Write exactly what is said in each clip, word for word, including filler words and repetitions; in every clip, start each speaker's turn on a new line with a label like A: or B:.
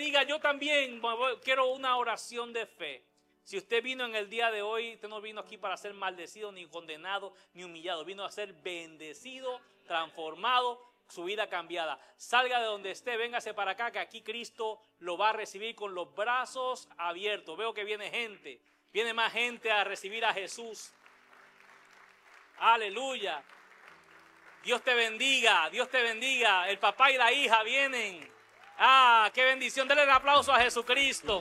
A: diga, yo también quiero una oración de fe. Si usted vino en el día de hoy, usted no vino aquí para ser maldecido, ni condenado, ni humillado. Vino a ser bendecido, transformado, su vida cambiada. Salga de donde esté, véngase para acá, que aquí Cristo lo va a recibir con los brazos abiertos. Veo que viene gente, viene más gente a recibir a Jesús. Aleluya. Dios te bendiga, Dios te bendiga. El papá y la hija vienen. Ah, qué bendición. Denle el aplauso a Jesucristo.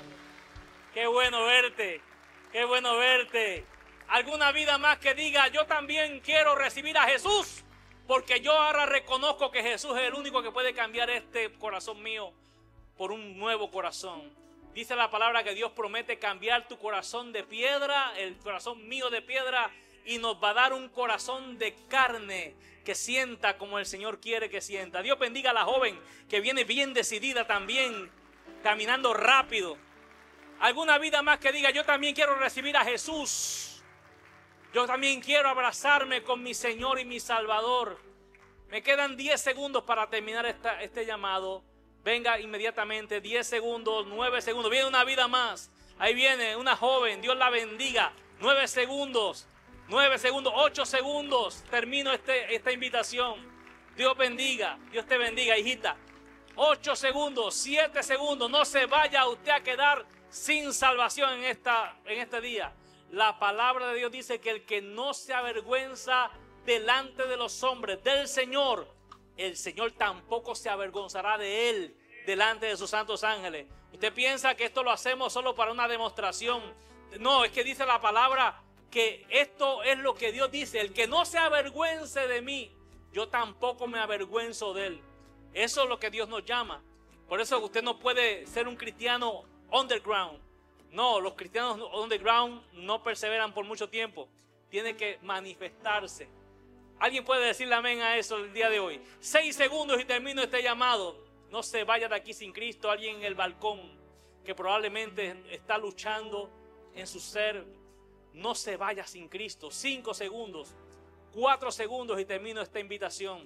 A: Qué bueno verte, qué bueno verte. ¿Alguna vida más que diga, yo también quiero recibir a Jesús? Porque yo ahora reconozco que Jesús es el único que puede cambiar este corazón mío por un nuevo corazón. Dice la palabra que Dios promete cambiar tu corazón de piedra, el corazón mío de piedra, y nos va a dar un corazón de carne que sienta como el Señor quiere que sienta. Dios bendiga a la joven que viene bien decidida también, caminando rápido. ¿Alguna vida más que diga, yo también quiero recibir a Jesús? Yo también quiero abrazarme con mi Señor y mi Salvador. Me quedan diez segundos para terminar esta, este llamado. Venga inmediatamente, diez segundos, nueve segundos. Viene una vida más. Ahí viene una joven, Dios la bendiga. nueve segundos, nueve segundos, ocho segundos. Termino este, esta invitación. Dios bendiga, Dios te bendiga, hijita. ocho segundos, siete segundos. No se vaya usted a quedar sin salvación en, esta, en este día. La palabra de Dios dice que el que no se avergüenza delante de los hombres del Señor, el Señor tampoco se avergonzará de él delante de sus santos ángeles. Usted piensa que esto lo hacemos solo para una demostración. No, es que dice la palabra que esto es lo que Dios dice. El que no se avergüence de mí, yo tampoco me avergüenzo de él. Eso es lo que Dios nos llama. Por eso usted no puede ser un cristiano underground. No, los cristianos underground no perseveran por mucho tiempo. Tiene que manifestarse. ¿Alguien puede decirle amén a eso el día de hoy? Seis segundos y termino este llamado. No se vaya de aquí sin Cristo. Alguien en el balcón que probablemente está luchando en su ser. No se vaya sin Cristo. Cinco segundos. Cuatro segundos y termino esta invitación.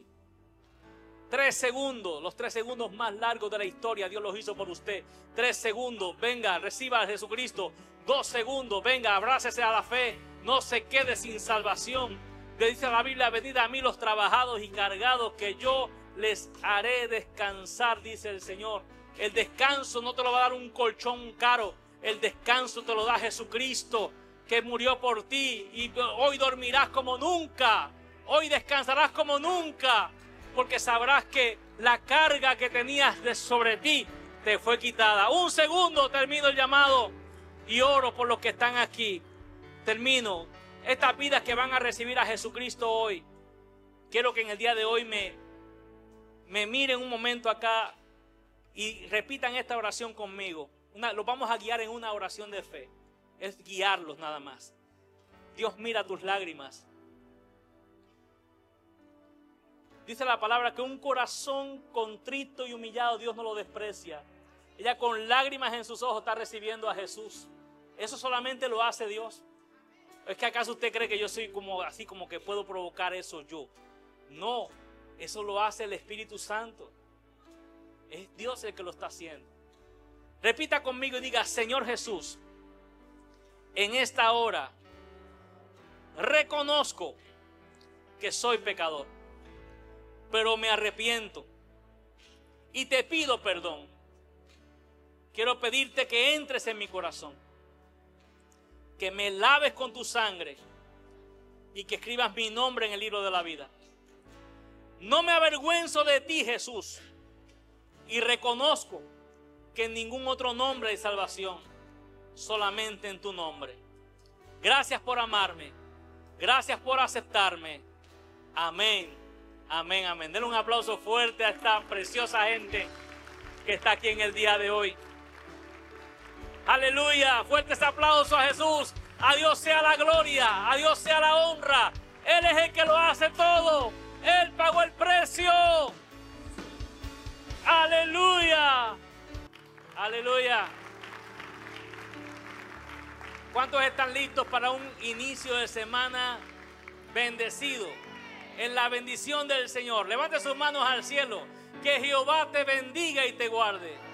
A: Tres segundos, los tres segundos más largos de la historia, Dios los hizo por usted. Tres segundos, venga, reciba a Jesucristo. Dos segundos, venga, abrácese a la fe. No se quede sin salvación. Le dice la Biblia, venid a mí los trabajados y cargados, que yo les haré descansar, dice el Señor. El descanso no te lo va a dar un colchón caro. El descanso te lo da Jesucristo, que murió por ti. Y hoy dormirás como nunca. Hoy descansarás como nunca. Porque sabrás que la carga que tenías de sobre ti te fue quitada. Un segundo, termino el llamado y oro por los que están aquí. Termino. Estas vidas que van a recibir a Jesucristo hoy, quiero que en el día de hoy me, me miren un momento acá y repitan esta oración conmigo. Una, los vamos a guiar en una oración de fe. Es guiarlos nada más. Dios mira tus lágrimas. Dice la palabra que un corazón contrito y humillado Dios no lo desprecia. Ella con lágrimas en sus ojos está recibiendo a Jesús. Eso solamente lo hace Dios. ¿Es que acaso usted cree que yo soy como así como que puedo provocar eso yo? No, eso lo hace el Espíritu Santo. Es Dios el que lo está haciendo. Repita conmigo y diga, Señor Jesús, en esta hora reconozco que soy pecador, pero me arrepiento y te pido perdón. Quiero pedirte que entres en mi corazón, que me laves con tu sangre y que escribas mi nombre en el libro de la vida. No me avergüenzo de ti, Jesús, y reconozco que en ningún otro nombre hay salvación, solamente en tu nombre. Gracias por amarme, gracias por aceptarme. Amén. Amén, amén. Denle un aplauso fuerte a esta preciosa gente que está aquí en el día de hoy. Aleluya. Fuertes aplausos a Jesús. A Dios sea la gloria. A Dios sea la honra. Él es el que lo hace todo. Él pagó el precio. Aleluya. Aleluya. ¿Cuántos están listos para un inicio de semana bendecido? En la bendición del Señor. Levante sus manos al cielo. Que Jehová te bendiga y te guarde.